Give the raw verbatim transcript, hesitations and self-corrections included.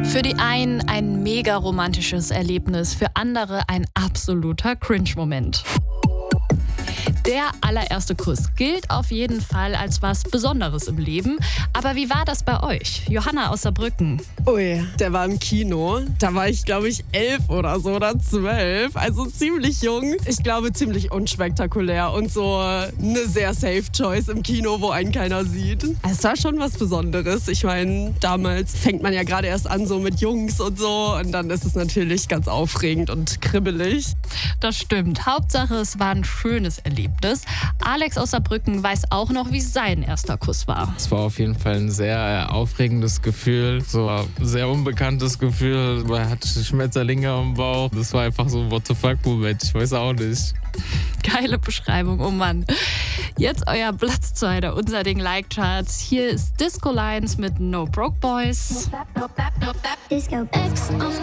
Für die einen ein mega romantisches Erlebnis, für andere ein absoluter Cringe-Moment. Der allererste Kuss gilt auf jeden Fall als was Besonderes im Leben. Aber wie war das bei euch? Johanna aus Saarbrücken. Ui, der war im Kino. Da war ich, glaube ich, elf oder so oder zwölf. Also ziemlich jung. Ich glaube, ziemlich unspektakulär und so eine sehr safe Choice im Kino, wo einen keiner sieht. Es war schon was Besonderes. Ich meine, damals fängt man ja gerade erst an so mit Jungs und so. Und dann ist es natürlich ganz aufregend und kribbelig. Das stimmt. Hauptsache, es war ein schönes Erlebnis. Alex aus Saarbrücken weiß auch noch, wie sein erster Kuss war. Es war auf jeden Fall ein sehr äh, aufregendes Gefühl, so ein sehr unbekanntes Gefühl. Man hat Schmetterlinge am Bauch. Das war einfach so ein What the fuck-Moment. Ich weiß auch nicht. Geile Beschreibung, oh Mann. Jetzt euer Platz zwei der Unser Ding Like-Charts. Hier ist Disco Lines mit No Broke Boys. Disco.